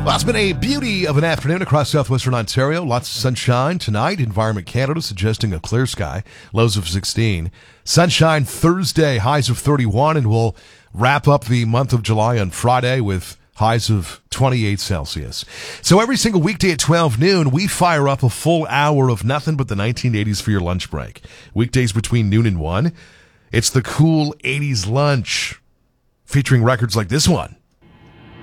Well, it's been a beauty of an afternoon across southwestern Ontario. Lots of sunshine tonight. Environment Canada suggesting a clear sky. Lows of 16. Sunshine Thursday, highs of 31, and we'll wrap up the month of July on Friday with highs of 28 Celsius. So every single weekday at 12 noon, we fire up a full hour of nothing but the 1980s for your lunch break. Weekdays between noon and 1. It's the cool 80s lunch featuring records like this one.